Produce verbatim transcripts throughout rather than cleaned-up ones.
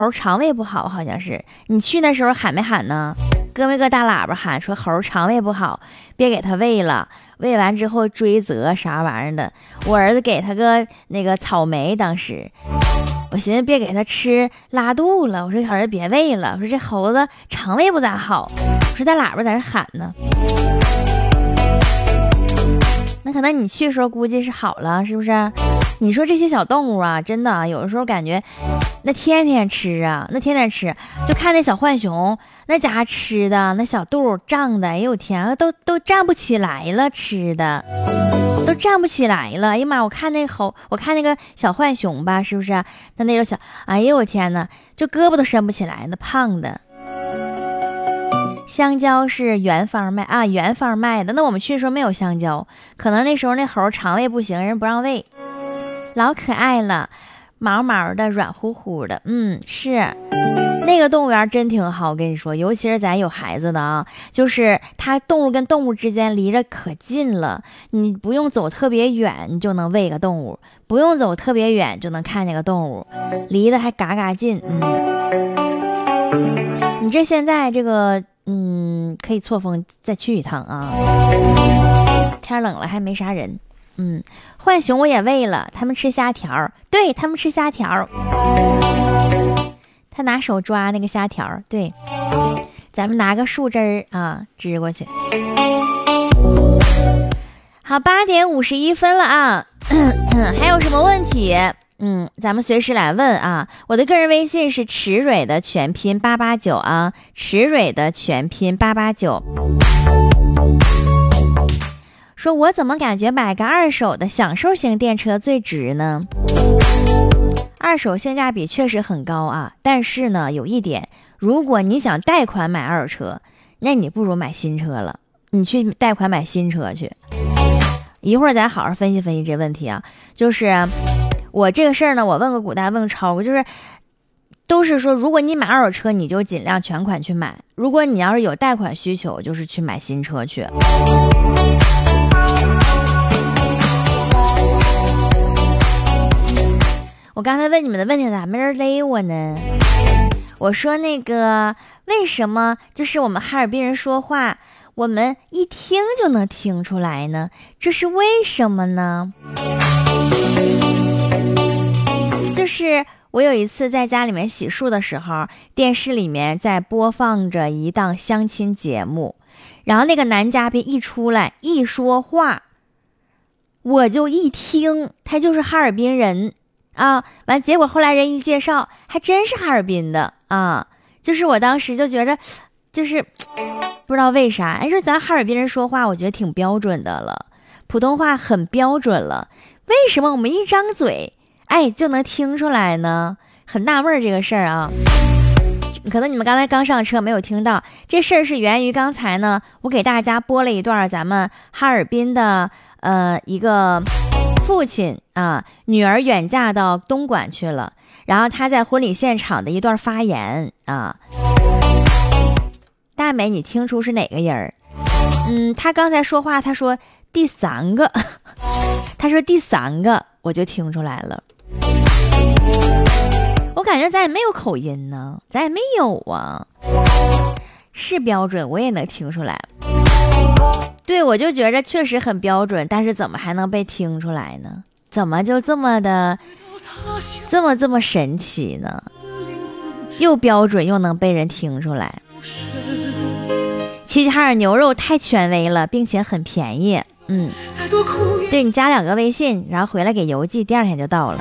猴肠胃不好，好像是你去那时候喊没喊呢？搁没搁大喇叭喊说猴肠胃不好，别给他喂了，喂完之后追责啥玩意儿的。我儿子给他个那个草莓，当时我寻思别给他吃拉肚了，我说儿子别喂了，我说这猴子肠胃不咋好，我说大喇叭在这喊呢。那可能你去的时候估计是好了，是不是？你说这些小动物啊，真的啊，有的时候感觉那天天吃啊，那天天吃，就看那小浣熊那家伙吃的那小肚胀的，哎呦天啊，都都站不起来了，吃的都站不起来了。哎呀妈，我看那猴，我看那个小浣熊吧，是不是？他那种小，哎呦我天哪，就胳膊都伸不起来，那胖的。香蕉是元芳卖啊，元芳卖的。那我们去的时候没有香蕉，可能那时候那猴肠胃不行，人不让喂。老可爱了，毛毛的，软乎乎的。嗯，是那个动物园真挺好，我跟你说，尤其是咱有孩子的啊，就是它动物跟动物之间离着可近了，你不用走特别远，你就能喂个动物；不用走特别远就能看见个动物，离得还嘎嘎近。嗯，你这现在这个。嗯，可以错峰再去一趟啊。天冷了还没啥人。嗯，浣熊我也喂了，他们吃虾条，对他们吃虾条。他拿手抓那个虾条，对，咱们拿个树枝儿啊支过去。好，八点五十一分了啊，还有什么问题？嗯，咱们随时来问啊！我的个人微信是池蕊的全拼八八九啊，池蕊的全拼八八九。说我怎么感觉买个二手的享受型电车最值呢？二手性价比确实很高啊，但是呢，有一点，如果你想贷款买二手车，那你不如买新车了，你去贷款买新车去。一会儿咱好好分析分析这问题啊，就是。我这个事儿呢，我问个古代，问个超过，就是都是说，如果你买二手车，你就尽量全款去买；如果你要是有贷款需求，就是去买新车去。我刚才问你们的问题咋没人勒我呢？我说那个为什么就是我们哈尔滨人说话，我们一听就能听出来呢？这是为什么呢？就是我有一次在家里面洗漱的时候，电视里面在播放着一档相亲节目，然后那个男嘉宾一出来一说话，我就一听他就是哈尔滨人啊，完结果后来人一介绍还真是哈尔滨的啊，就是我当时就觉得就是不知道为啥，哎，说咱哈尔滨人说话我觉得挺标准的了，普通话很标准了，为什么我们一张嘴哎，就能听出来呢？很纳闷这个事儿啊，可能你们刚才刚上车没有听到，这事儿是源于刚才呢，我给大家播了一段咱们哈尔滨的呃一个父亲啊，女儿远嫁到东莞去了，然后他在婚礼现场的一段发言啊。大美，你听出是哪个人儿？嗯，他刚才说话，他说第三个，他说第三个，我就听出来了。我感觉咱也没有口音呢，咱也没有啊，是标准，我也能听出来。对，我就觉得确实很标准，但是怎么还能被听出来呢？怎么就这么的，这么这么神奇呢？又标准又能被人听出来。齐齐哈尔牛肉太权威了，并且很便宜。嗯，对，你加两个微信，然后回来给邮寄，第二天就到了。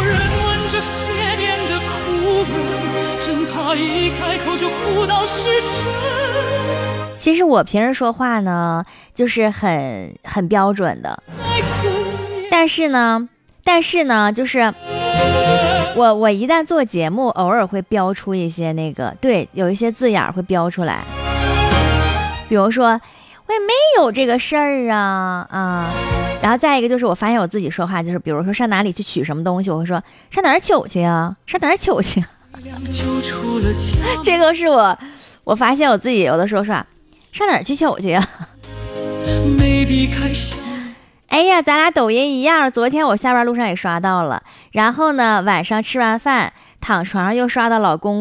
其实我平时说话呢，就是很很标准的，但是呢，但是呢，就是我我一旦做节目，偶尔会标出一些那个，对，有一些字眼会标出来，比如说我也没有这个事儿啊啊，然后再一个就是我发现我自己说话，就是比如说上哪里去取什么东西，我会说上哪儿取去啊，上哪儿取去、啊。这个是我我发现我自己有的时候说上哪儿去取去啊。哎呀，咱俩抖音一样，昨天我下班路上也刷到了，然后呢晚上吃完饭躺床上又刷到老公